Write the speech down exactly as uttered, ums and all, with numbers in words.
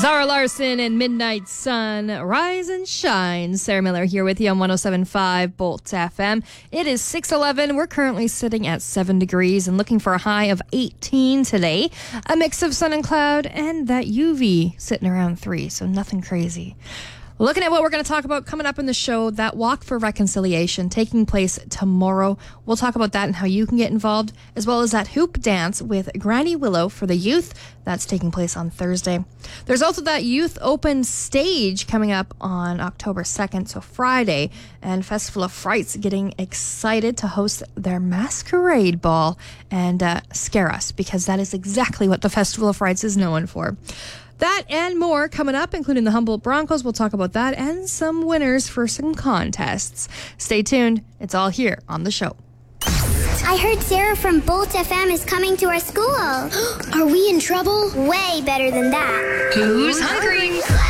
Zara Larson and Midnight Sun, Rise and Shine. Sarah Miller here with you on one oh seven point five Bolt F M. It is six eleven. We're currently sitting at seven degrees and looking for a high of eighteen today. A mix of sun and cloud and that U V sitting around three, so nothing crazy. Looking at what we're going to talk about coming up in the show, that Walk for Reconciliation taking place tomorrow. We'll talk about that and how you can get involved, as well as that hoop dance with Granny Willow for the youth. That's taking place on Thursday. There's also that youth open stage coming up on October second, so Friday, and Festival of Frights getting excited to host their masquerade ball and uh, scare us, because that is exactly what the Festival of Frights is known for. That and more coming up, including the Humboldt Broncos. We'll talk about that and some winners for some contests. Stay tuned. It's all here on the show. I heard Sarah from Bolt F M is coming to our school. Are we in trouble? Way better than that. Who's hungry?